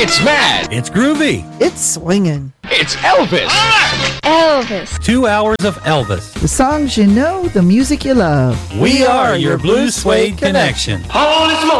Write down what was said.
It's mad. It's groovy. It's swinging. It's Elvis. Elvis. 2 hours of Elvis. The songs you know, the music you love. We are your Blue Suede Connection. Holy smoke.